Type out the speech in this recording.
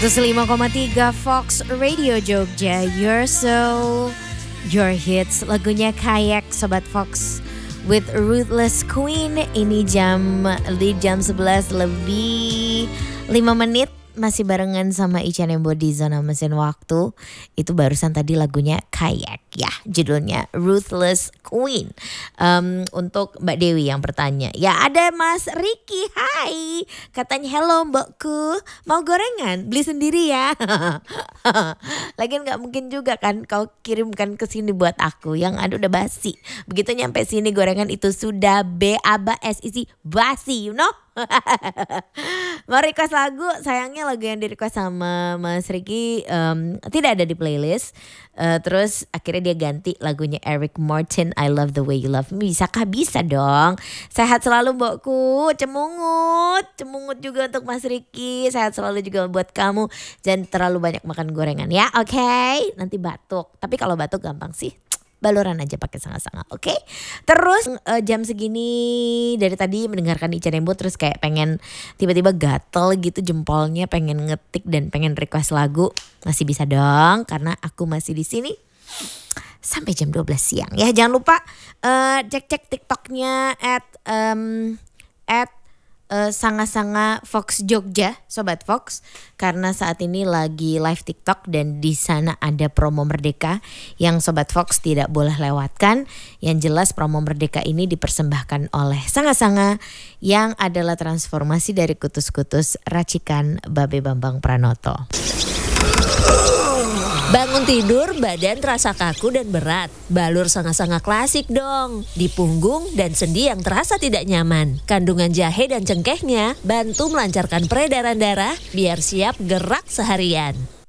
105,3 Fox Radio Jogja, Your Soul, Your Hits. Lagunya Kayak Sobat Fox with Ruthless Queen. Ini jam 11 lebih 5 menit. Masih barengan sama Ica Nembo di Zona Mesin Waktu. Itu barusan tadi lagunya Kayak ya, judulnya Ruthless Queen. Untuk Mbak Dewi yang bertanya, ya ada Mas Ricky, hai. Katanya hello mbakku, mau gorengan? Beli sendiri ya. Lagian gak mungkin juga kan kau kirimkan ke sini buat aku, yang ada udah basi. Begitu nyampe sini gorengan itu sudah BABS isi basi, you know. Mau request lagu, sayangnya lagu yang di request sama Mas Ricky tidak ada di playlist. Terus akhirnya dia ganti lagunya Eric Martin, I Love the Way You Love Me. Bisakah? Bisa dong. Sehat selalu mbokku, cemungut juga untuk Mas Ricky. Sehat selalu juga buat kamu. Jangan terlalu banyak makan gorengan ya, oke? Nanti batuk. Tapi kalau batuk gampang sih, baluran aja pakai sanga-sanga, oke? Terus jam segini dari tadi mendengarkan Ica Nembo terus kayak pengen tiba-tiba gatel gitu jempolnya, pengen ngetik dan pengen request lagu. Masih bisa dong karena aku masih di sini sampai jam 12 siang ya. Jangan lupa cek TikToknya at Sanga-Sanga Fox Jogja, Sobat Fox, karena saat ini lagi live TikTok dan di sana ada promo Merdeka yang Sobat Fox tidak boleh lewatkan. Yang jelas promo Merdeka ini dipersembahkan oleh Sanga-Sanga yang adalah transformasi dari kutus-kutus racikan Babe Bambang Pranoto. Bangun tidur, badan terasa kaku dan berat. Balur Sanga-Sanga klasik dong. Di punggung dan sendi yang terasa tidak nyaman. Kandungan jahe dan cengkehnya bantu melancarkan peredaran darah biar siap gerak seharian.